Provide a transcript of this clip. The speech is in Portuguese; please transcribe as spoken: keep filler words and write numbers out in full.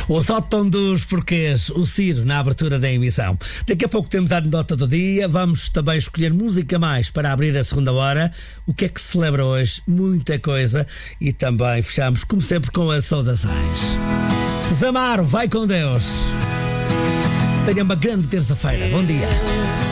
O sótão dos porquês, o Ciro, na abertura da emissão. Daqui a pouco temos a anedota do dia. Vamos também escolher música mais para abrir a segunda hora. O que é que se celebra hoje? Muita coisa. E também fechamos, como sempre, com as saudações. Zamaro, vai com Deus. Tenha uma grande terça-feira. Bom dia.